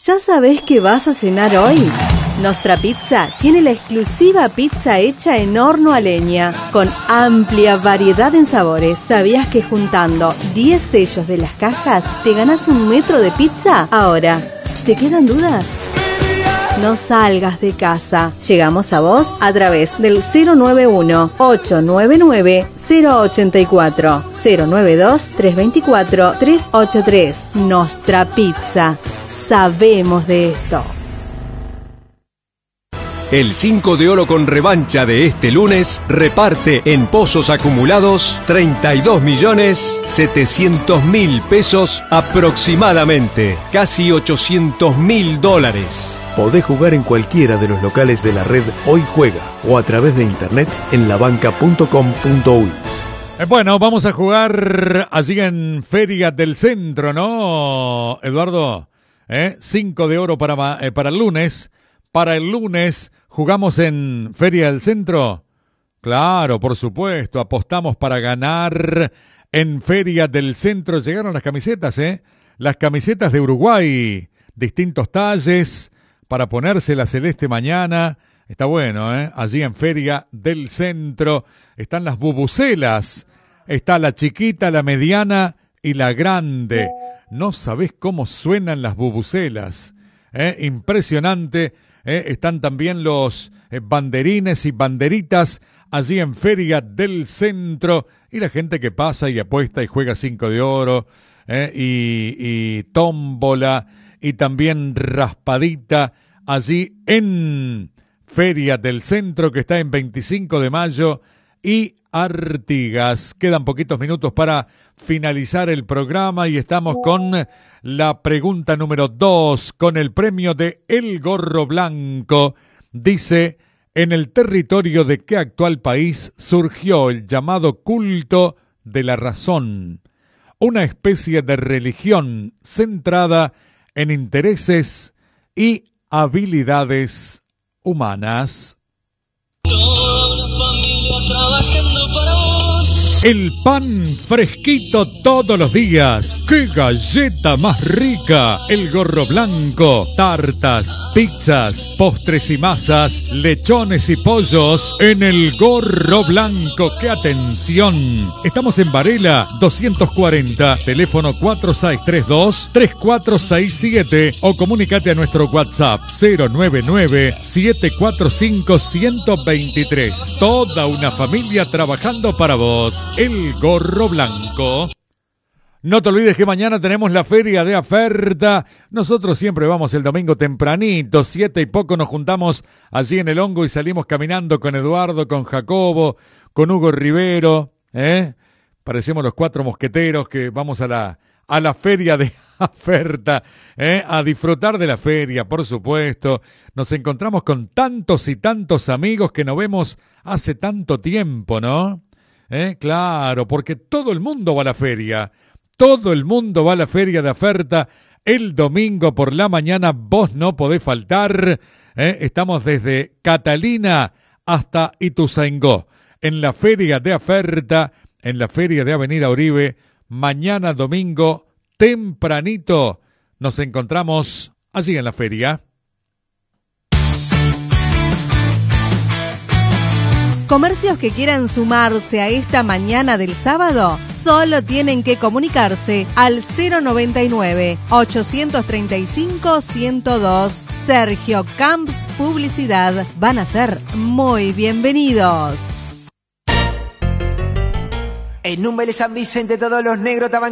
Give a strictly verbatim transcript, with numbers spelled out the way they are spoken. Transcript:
¿Ya sabés qué vas a cenar hoy? Nostra Pizza tiene la exclusiva pizza hecha en horno a leña, con amplia variedad en sabores. ¿Sabías que juntando diez sellos de las cajas te ganas un metro de pizza? Ahora, ¿te quedan dudas? No salgas de casa. Llegamos a vos a través del cero nueve uno, ocho nueve nueve, cero ocho cuatro, cero nueve dos, tres dos cuatro, tres ocho tres. Nostra Pizza. Sabemos de esto. El cinco de oro con revancha de este lunes reparte en pozos acumulados treinta y dos millones setecientos mil pesos aproximadamente, casi ochocientos mil dólares. Podés jugar en cualquiera de los locales de la red Hoy Juega o a través de internet en la banca punto com punto uy. Eh, bueno, vamos a jugar allí en Feria del Centro, ¿no, Eduardo? ¿Eh? Cinco de oro para, eh, para el lunes. Para el lunes jugamos en Feria del Centro. Claro, por supuesto, apostamos para ganar en Feria del Centro. Llegaron las camisetas, ¿eh? Las camisetas de Uruguay, distintos talles, para ponerse la celeste mañana. Está bueno, ¿eh? Allí en Feria del Centro están las bubucelas. Está la chiquita, la mediana y la grande. No sabés cómo suenan las bubucelas. ¿Eh? Impresionante. ¿Eh? Están también los eh, banderines y banderitas allí en Feria del Centro. Y la gente que pasa y apuesta y juega cinco de oro. ¿Eh? Y, y tómbola. Y también raspadita allí en Feria del Centro, que está en veinticinco de mayo y Artigas. Quedan poquitos minutos para finalizar el programa y estamos con la pregunta número dos, con el premio de El Gorro Blanco. Dice, ¿en el territorio de qué actual país surgió el llamado culto de la razón? Una especie de religión centrada en intereses y habilidades humanas. Toda una familia trabajando para vos. El pan fresquito todos los días. ¡Qué galleta más rica! El Gorro Blanco. Tartas, pizzas, postres y masas, lechones y pollos en el Gorro Blanco. ¡Qué atención! Estamos en Varela doscientos cuarenta, teléfono cuatro seis tres dos, tres cuatro seis siete o comunícate a nuestro WhatsApp cero nueve nueve, siete cuatro cinco, uno dos tres. Toda una familia trabajando para vos. El Gorro Blanco. No te olvides que mañana tenemos la feria de oferta. Nosotros siempre vamos el domingo tempranito, siete y poco nos juntamos allí en el Hongo y salimos caminando con Eduardo, con Jacobo, con Hugo Rivero, ¿eh? Parecemos los cuatro mosqueteros que vamos a la, a la feria de oferta, ¿eh? A disfrutar de la feria, por supuesto. Nos encontramos con tantos y tantos amigos que no vemos hace tanto tiempo, ¿no? ¿Eh? Claro, porque todo el mundo va a la feria. Todo el mundo va a la feria de oferta. El domingo por la mañana vos no podés faltar. ¿Eh? Estamos desde Catalina hasta Ituzaingó. En la feria de oferta, en la feria de Avenida Uribe. Mañana domingo, tempranito, nos encontramos allí en la feria. Comercios que quieran sumarse a esta mañana del sábado, solo tienen que comunicarse al cero noventa y nueve, ochocientos treinta y cinco, ciento dos. Sergio Camps Publicidad. Van a ser muy bienvenidos. En Número San Vicente todos los negros estaban